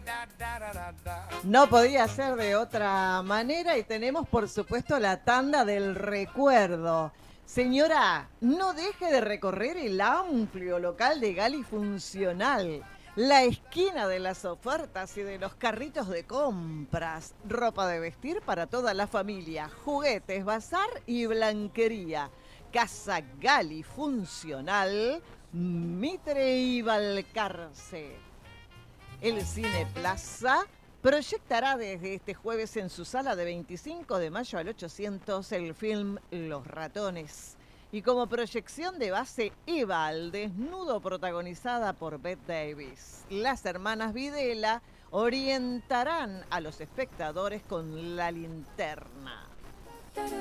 No podía ser de otra manera y tenemos, por supuesto, la tanda del recuerdo. Señora, no deje de recorrer el amplio local de Gali Funcional, la esquina de las ofertas y de los carritos de compras, ropa de vestir para toda la familia, juguetes, bazar y blanquería. Casa Gali Funcional, Mitre y Balcarce. El Cine Plaza proyectará desde este jueves en su sala de 25 de mayo al 800 el film Los Ratones. Y como proyección de base, Eva al desnudo, protagonizada por Bette Davis. Las hermanas Videla orientarán a los espectadores con la linterna.